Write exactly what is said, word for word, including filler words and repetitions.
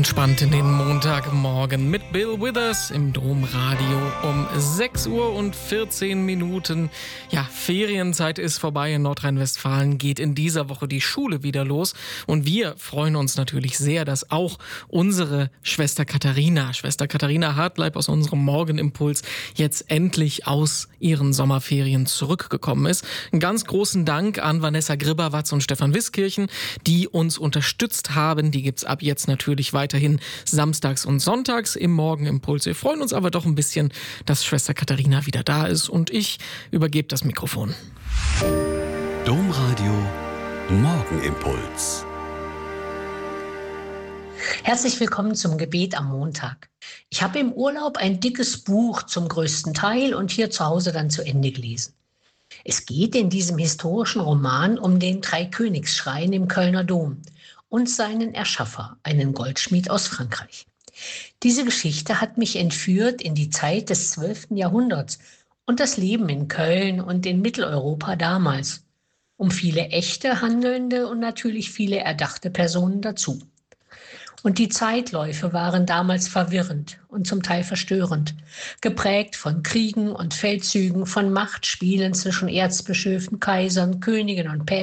Entspannt in den Montagmorgen mit Bill Withers im Domradio um sechs Uhr und vierzehn Minuten. Ja, Ferienzeit ist vorbei in Nordrhein-Westfalen, geht in dieser Woche die Schule wieder los. Und wir freuen uns natürlich sehr, dass auch unsere Schwester Katharina, Schwester Katharina Hartleib aus unserem Morgenimpuls jetzt endlich aus ihren Sommerferien zurückgekommen ist. Einen ganz großen Dank an Vanessa Gribberwatz und Stefan Wiskirchen, die uns unterstützt haben. Die gibt's ab jetzt natürlich weiter. Weiterhin samstags und sonntags im Morgenimpuls. Wir freuen uns aber doch ein bisschen, dass Schwester Katharina wieder da ist und ich übergebe das Mikrofon. Domradio Morgenimpuls. Herzlich willkommen zum Gebet am Montag. Ich habe im Urlaub ein dickes Buch zum größten Teil und hier zu Hause dann zu Ende gelesen. Es geht in diesem historischen Roman um den Dreikönigsschrein im Kölner Dom und seinen Erschaffer, einen Goldschmied aus Frankreich. Diese Geschichte hat mich entführt in die Zeit des zwölften Jahrhunderts und das Leben in Köln und in Mitteleuropa damals, um viele echte Handelnde und natürlich viele erdachte Personen dazu. Und die Zeitläufe waren damals verwirrend und zum Teil verstörend, geprägt von Kriegen und Feldzügen, von Machtspielen zwischen Erzbischöfen, Kaisern, Königen und Päpsten,